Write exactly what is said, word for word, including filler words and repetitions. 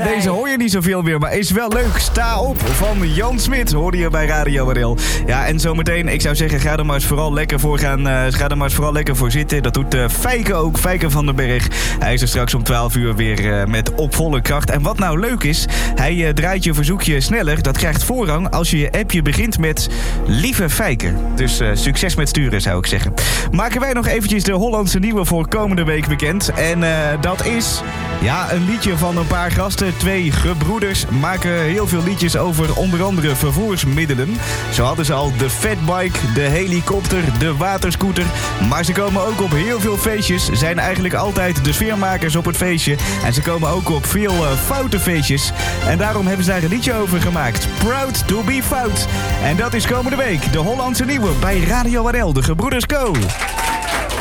Ja, deze hoor je niet zoveel meer, maar is wel leuk. Sta op van Jan Smit, hoorde je bij Radio R L. Ja, en zometeen, ik zou zeggen, ga er maar eens vooral lekker voor gaan. Uh, ga er maar eens vooral lekker voor zitten. Dat doet uh, Fijke ook, Fijke van den Berg. Hij is er straks om twaalf uur weer uh, met op volle kracht. En wat nou leuk is, hij uh, draait je verzoekje sneller. Dat krijgt voorrang als je je appje begint met Lieve Fijke. Dus uh, succes met sturen, zou ik zeggen. Maken wij nog eventjes de Hollandse nieuwe voor komende week bekend. En uh, dat is, ja, een liedje van een paar gasten. Twee gebroeders maken heel veel liedjes over onder andere vervoersmiddelen. Zo hadden ze al de fatbike, de helikopter, de waterscooter. Maar ze komen ook op heel veel feestjes. Zijn eigenlijk altijd de sfeermakers op het feestje. En ze komen ook op veel uh, foute feestjes. En daarom hebben ze daar een liedje over gemaakt. Proud to be fout. En dat is komende week de Hollandse nieuwe bij Radio R L, de Gebroeders Co.